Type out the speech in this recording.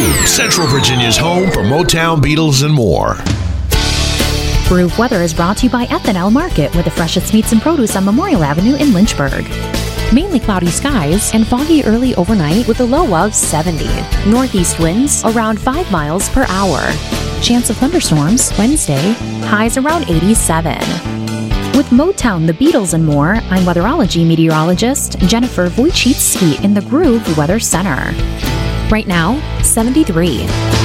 Central Virginia's home for Motown, Beatles, and more. Groove Weather is brought to you by Ethanol Market with the freshest meats and produce on Memorial Avenue in Lynchburg. Mainly cloudy skies and foggy early overnight with a low of 70. Northeast winds around 5 miles per hour. Chance of thunderstorms Wednesday, highs around 87. With Motown, the Beatles, and more, I'm weatherology meteorologist Jennifer Wojcicki in the Groove Weather Center. Right now, 73.